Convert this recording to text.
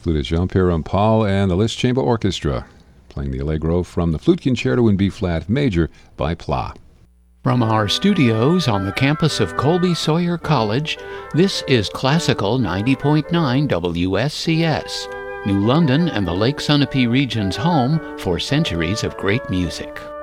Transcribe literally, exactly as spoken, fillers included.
included Jean-Pierre Rampal and the Liszt Chamber Orchestra, playing the Allegro from the Flute Concerto in B-flat major by Pla. From our studios on the campus of Colby Sawyer College, this is Classical ninety point nine W S C S, New London and the Lake Sunapee region's home for centuries of great music.